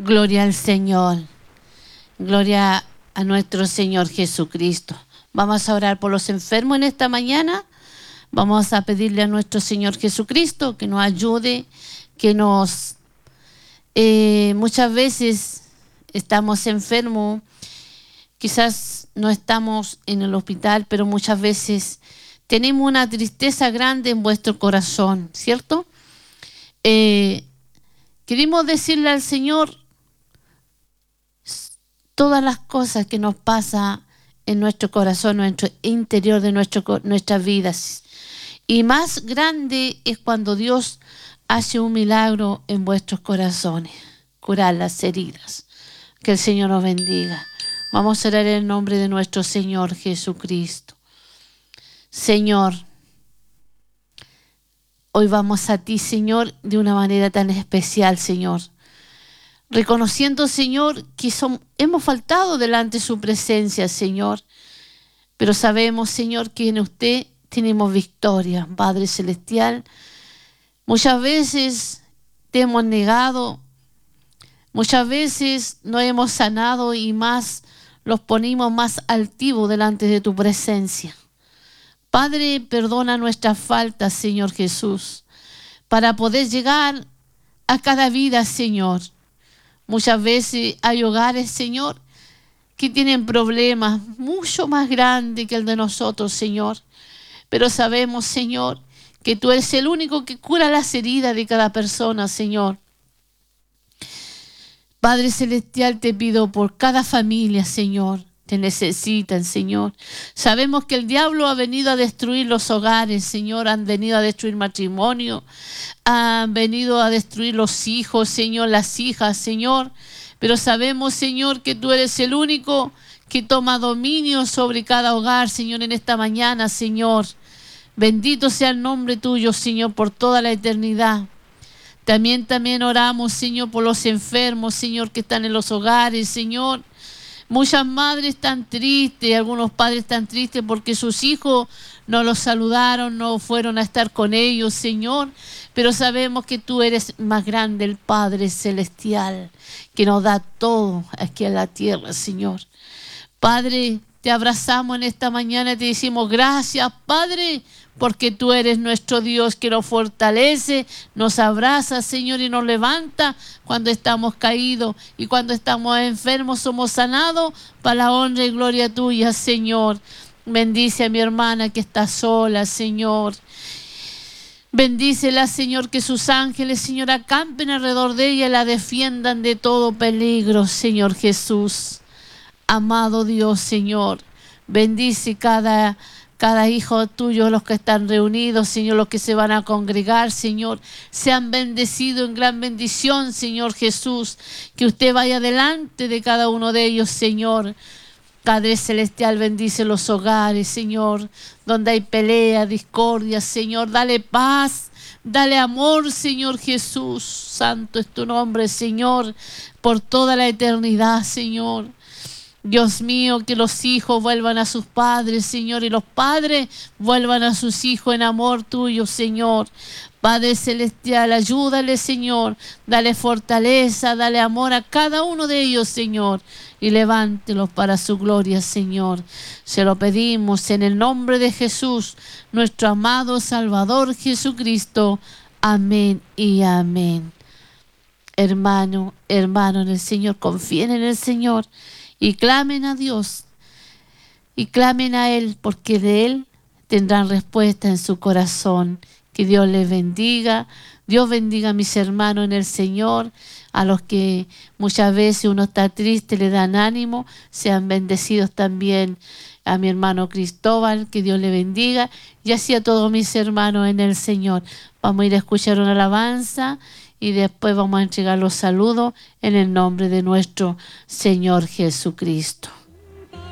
Gloria al Señor. Gloria a nuestro Señor Jesucristo. Vamos a orar por los enfermos en esta mañana. Vamos a pedirle a nuestro Señor Jesucristo que nos ayude, que nos... muchas veces estamos enfermos, quizás no estamos en el hospital, pero muchas veces tenemos una tristeza grande en vuestro corazón, ¿cierto? Queremos decirle al Señor todas las cosas que nos pasan en nuestro corazón, en nuestro interior de nuestras vidas. Y más grande es cuando Dios hace un milagro en vuestros corazones, curar las heridas. Que el Señor nos bendiga. Vamos a orar en el nombre de nuestro Señor Jesucristo. Señor, hoy vamos a ti, Señor, de una manera tan especial, Señor. Reconociendo, Señor, que hemos faltado delante de su presencia, Señor. Pero sabemos, Señor, que en usted tenemos victoria, Padre Celestial. Muchas veces te hemos negado, muchas veces no hemos sanado y más los ponemos más altivos delante de tu presencia. Padre, perdona nuestras faltas, Señor Jesús, para poder llegar a cada vida, Señor. Muchas veces hay hogares, Señor, que tienen problemas mucho más grandes que el de nosotros, Señor. Pero sabemos, Señor, que tú eres el único que cura las heridas de cada persona, Señor. Padre Celestial, te pido por cada familia, Señor. Te necesitan, Señor. Sabemos que el diablo ha venido a destruir los hogares, Señor. Han venido a destruir matrimonio. Han venido a destruir los hijos, Señor, las hijas, Señor. Pero sabemos, Señor, que tú eres el único que toma dominio sobre cada hogar, Señor, en esta mañana, Señor. Bendito sea el nombre tuyo, Señor, por toda la eternidad. También oramos, Señor, por los enfermos, Señor, que están en los hogares, Señor. Muchas madres están tristes, algunos padres están tristes porque sus hijos no los saludaron, no fueron a estar con ellos, Señor. Pero sabemos que tú eres más grande, el Padre Celestial, que nos da todo aquí en la tierra, Señor. Padre, te abrazamos en esta mañana y te decimos gracias, Padre, porque tú eres nuestro Dios que nos fortalece, nos abraza, Señor, y nos levanta cuando estamos caídos y cuando estamos enfermos somos sanados para la honra y gloria tuya, Señor. Bendice a mi hermana que está sola, Señor. Bendícela, Señor, que sus ángeles, Señor, acampen alrededor de ella y la defiendan de todo peligro, Señor Jesús. Amado Dios, Señor, bendice cada hijo tuyo, los que están reunidos, Señor, los que se van a congregar, Señor, sean bendecidos en gran bendición, Señor Jesús, que usted vaya delante de cada uno de ellos, Señor. Padre Celestial, bendice los hogares, Señor, donde hay pelea, discordia, Señor, dale paz, dale amor, Señor Jesús. Santo es tu nombre, Señor, por toda la eternidad, Señor. Dios mío, que los hijos vuelvan a sus padres, Señor, y los padres vuelvan a sus hijos en amor tuyo, Señor. Padre Celestial, ayúdale, Señor, dale fortaleza, dale amor a cada uno de ellos, Señor, y levántelos para su gloria, Señor. Se lo pedimos en el nombre de Jesús, nuestro amado Salvador Jesucristo. Amén y amén. Hermano en el Señor, confíen en el Señor. Y clamen a Dios, y clamen a Él, porque de Él tendrán respuesta en su corazón. Que Dios les bendiga. Dios bendiga a mis hermanos en el Señor, a los que muchas veces uno está triste, le dan ánimo. Sean bendecidos también a mi hermano Cristóbal, que Dios le bendiga, y así a todos mis hermanos en el Señor. Vamos a ir a escuchar una alabanza y después vamos a entregar los saludos en el nombre de nuestro Señor Jesucristo.